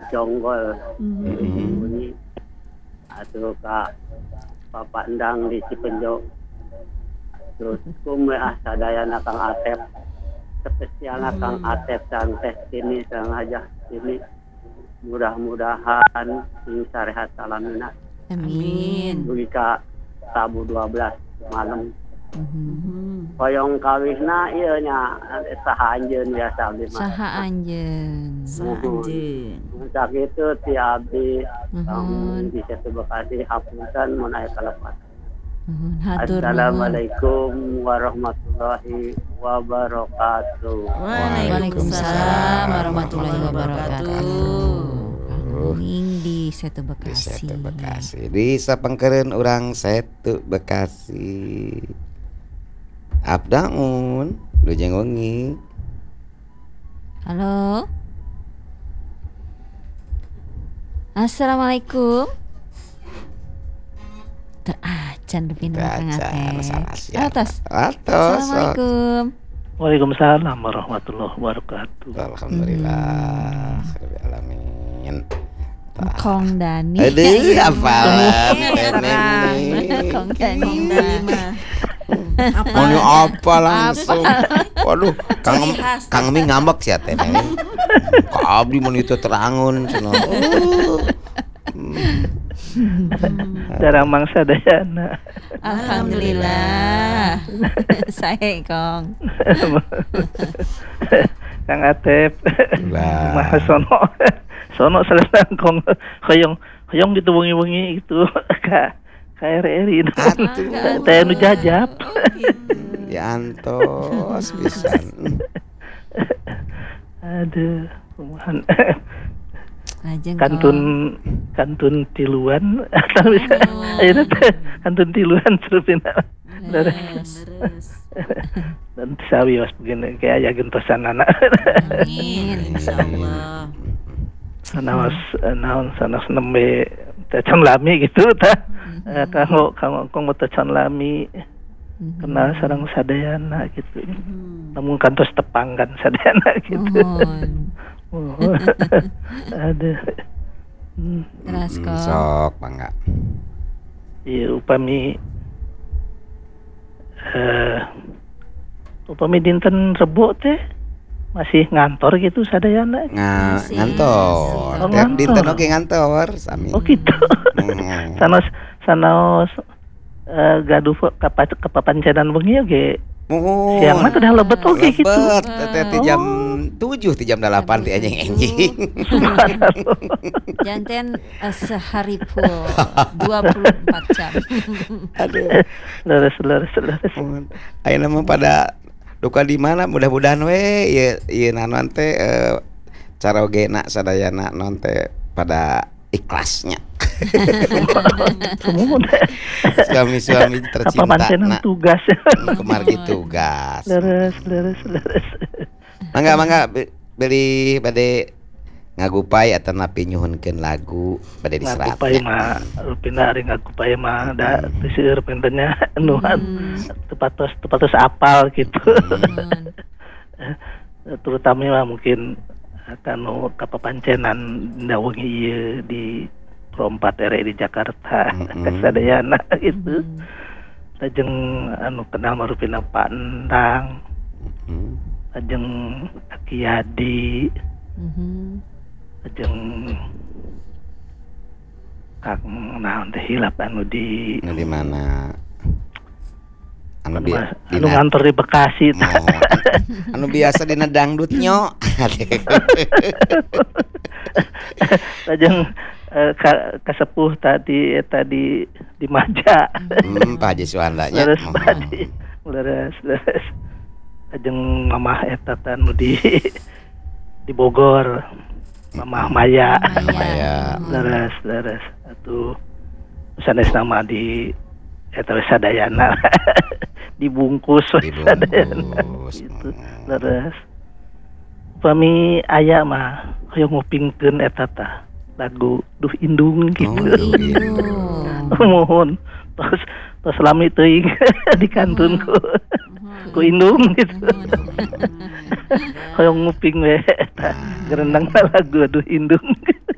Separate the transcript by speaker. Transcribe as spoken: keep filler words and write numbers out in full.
Speaker 1: Jonggol
Speaker 2: Mhm.
Speaker 1: bunyi atuh ka Bapak Endang di Cipenjo terus kume ah sadayana Kang Atep spesialna Kang Atep sang teh sini sang aja sini mudah-mudahan sing sarehat salamina
Speaker 3: Amin.
Speaker 1: dugi ka Rabu dua belas malam
Speaker 3: Mhm.
Speaker 1: hoyong kawihna ieu nya saha anjeun biasa abdi mah
Speaker 3: Saha anjeun?
Speaker 2: Sanjeun.
Speaker 1: sakitu ti abdi
Speaker 3: Nuhun.
Speaker 1: kang bisa Bekasi hapunten mun aya kalepat.
Speaker 3: Nuhun, hatur nuhun.
Speaker 1: Assalamualaikum warahmatullahi wabarakatuh.
Speaker 3: Waalaikumsalam warahmatullahi wabarakatuh. Ning di Setu
Speaker 4: Di
Speaker 3: Bekasi.
Speaker 4: Setu Bekasi. Di sapengkereun urang Setu Bekasi. Abdaun, lujeng wengi.
Speaker 3: Halo. Assalamualaikum. Teu acan dupina Kang Atep. Atas.
Speaker 4: Atos.
Speaker 3: Assalamualaikum.
Speaker 5: Waalaikumsalam warahmatullahi wabarakatuh.
Speaker 4: Alhamdulillah. Rabbil alamin.
Speaker 3: Kong Dani.
Speaker 4: Aduh,
Speaker 3: Ya,
Speaker 4: hafalan
Speaker 3: terang.
Speaker 4: ini.
Speaker 3: Kong Dani.
Speaker 4: Mau apa langsung? Waduh, Kang Em- Kang Emi ngambek sia teh. Ka abdi mun itu terangun cenah.
Speaker 5: Darang mangsa dayana.
Speaker 3: Alhamdulillah. Saya Kong.
Speaker 5: Kang Atep.
Speaker 4: Lah.
Speaker 5: Mah sono. Sono selesai kong hoyong hoyong gitu wengi-wengi itu ka K R R I
Speaker 4: Atuh.
Speaker 5: teh nu jajab.
Speaker 4: Ya antos pisan.
Speaker 5: Aduh, kumahan.
Speaker 3: Lajeng
Speaker 5: Kantun kantun tiluan atau bisa ayeuna teh kantun tiluan serupina.
Speaker 3: Leres.
Speaker 5: Dan sawi was begini kayak aya gentosan anak.
Speaker 3: Amin.
Speaker 2: Insyaallah.
Speaker 5: Sanaos naon sanas nembe tacan lami gitu tah. Eh, Kanggo kanggo kanggo tacan lami kenal sareng sadayana gitu. Namun kantos tepangkan sadayana gitu.
Speaker 3: Mohon.
Speaker 5: Oh. Ada. Hmm.
Speaker 3: Teras
Speaker 4: Hmm,
Speaker 3: Kong.
Speaker 4: Sok bangga.
Speaker 5: Iya upami eh upami dinten Rebo teh masih ngantor gitu sadayana.
Speaker 4: Nga,
Speaker 3: Masih.
Speaker 4: ngantor.
Speaker 5: Oh,
Speaker 4: Tiap
Speaker 5: ngantor.
Speaker 4: dinten oge ngantor sami.
Speaker 5: Oh gitu.
Speaker 4: Hmm.
Speaker 5: Sanos sanos eh, gaduh kapat kapapancenan bengi oge.
Speaker 4: Oh.
Speaker 5: Siang mah kedah lebet oge gitu.
Speaker 4: Lebet, teh ti jam tujuh ti jam delapan ti enjing-enjing.
Speaker 3: Janten eh, sehari full dua puluh empat jam.
Speaker 4: Aduh.
Speaker 5: Leres leres leres.
Speaker 4: Ayeuna mah pada duka di mana mudah-mudahan we ieu ieu naon teh eh, cara ogena sadayana naon teh pada ikhlasnya.
Speaker 5: Semua
Speaker 4: Suami-suami
Speaker 5: apa
Speaker 4: tercinta
Speaker 5: mantenan
Speaker 4: na
Speaker 5: tugas.
Speaker 4: kemargi tugas.
Speaker 5: Leres leres leres.
Speaker 4: Mangga mangga be- beli bade ngagupai atau napi nyuhunkeun lagu bade
Speaker 5: Ngakupai
Speaker 4: diseratnya.
Speaker 5: mah rupina ari ngakupai mah da teu seueur pentennya nuhan tepatos tepatos apal gitu. Terutama mah mungkin kanu kapapancenan da wengi ieu di Prompat R I di Jakarta
Speaker 4: Mm-mm.
Speaker 5: kasadayana gitu. Lajeng anu kenal marupina Pak Endang,
Speaker 4: Hmm.
Speaker 5: lajeng Aki Yadi,
Speaker 3: Mhm.
Speaker 5: lajeng Kang naon teh hilap anu di
Speaker 4: Nu di mana? Anu bi
Speaker 5: anu,
Speaker 4: dina
Speaker 5: anu ngantor di Bekasi tah.
Speaker 4: Oh, anu biasa dina dangdut nyo.
Speaker 5: Lajeng eh, ka, kasepuh tadi tadi di Maja.
Speaker 4: Hmm, Pak Haji Suhandanya.
Speaker 5: Leres
Speaker 4: Oh.
Speaker 5: tadi. Leres leres. Lajeng mamah eta teh anu di di Bogor. Mamah Maya.
Speaker 4: Maya.
Speaker 5: Leres leres. Atuh sanes nama di eta we sadayana. Dibungkus we sadayana.
Speaker 4: Dibungkus.
Speaker 5: Gitu.
Speaker 4: Hmm.
Speaker 5: Leres. Upami aya mah hoyong ngupingkeun eta tah lagu Duh Indung gitu.
Speaker 4: Oh, Duh
Speaker 3: Indung.
Speaker 5: Mohon tos tos lami teuing dikantun ku ku Indung gitu. Hoyong nguping we eta gerendang lagu Duh Indung.